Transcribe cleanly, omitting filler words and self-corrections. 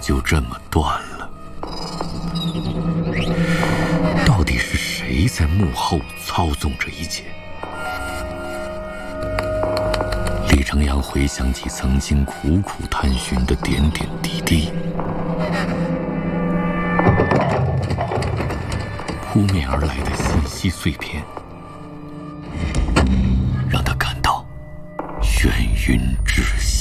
就这么断了。到底是谁在幕后操纵着一切？李成阳回想起曾经苦苦探寻的点点滴滴，扑面而来的信息碎片，让他感到眩晕窒息。